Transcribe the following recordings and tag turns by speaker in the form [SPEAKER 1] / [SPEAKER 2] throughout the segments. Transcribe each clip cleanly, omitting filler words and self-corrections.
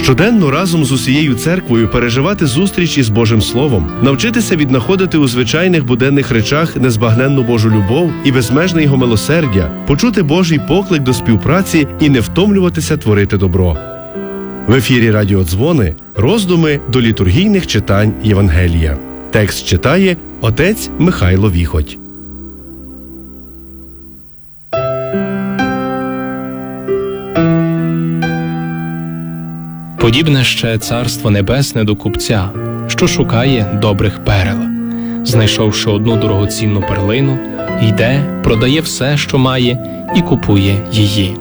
[SPEAKER 1] Щоденно разом з усією церквою переживати зустріч із Божим Словом, навчитися віднаходити у звичайних буденних речах незбагненну Божу любов і безмежне Його милосердя, почути Божий поклик до співпраці і не втомлюватися творити добро. В ефірі «Радіодзвони» роздуми до літургійних читань Євангелія. Текст читає отець Михайло Віхоть.
[SPEAKER 2] Подібне ще Царство Небесне до купця, що шукає добрих перел. Знайшовши одну дорогоцінну перлину, йде, продає все, що має, і купує її.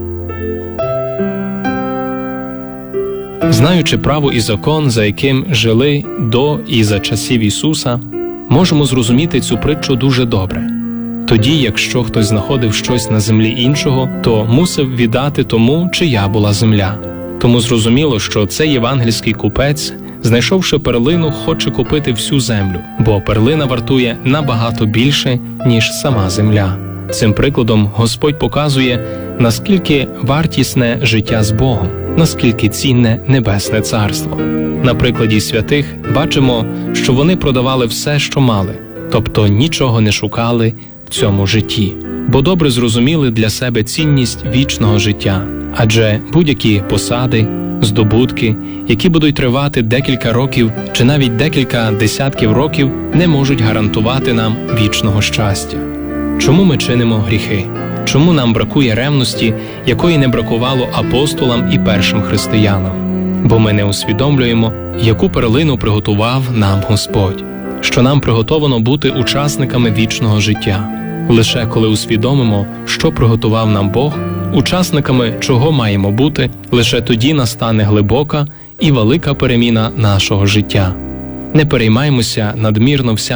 [SPEAKER 2] Знаючи право і закон, за яким жили до і за часів Ісуса, можемо зрозуміти цю притчу дуже добре. Тоді, якщо хтось знаходив щось на землі іншого, то мусив віддати тому, чия була земля. Тому зрозуміло, що цей євангельський купець, знайшовши перлину, хоче купити всю землю, бо перлина вартує набагато більше, ніж сама земля. Цим прикладом Господь показує, наскільки вартісне життя з Богом, наскільки цінне Небесне Царство. На прикладі святих бачимо, що вони продавали все, що мали, тобто нічого не шукали в цьому житті, бо добре зрозуміли для себе цінність вічного життя. Адже будь-які посади, здобутки, які будуть тривати декілька років чи навіть декілька десятків років, не можуть гарантувати нам вічного щастя. Чому ми чинимо гріхи? Чому нам бракує ревності, якої не бракувало апостолам і першим християнам? Бо ми не усвідомлюємо, яку перлину приготував нам Господь, що нам приготовано бути учасниками вічного життя. Лише коли усвідомимо, що приготував нам Бог, учасниками чого маємо бути, лише тоді настане глибока і велика переміна нашого життя. Не переймаймося надмірно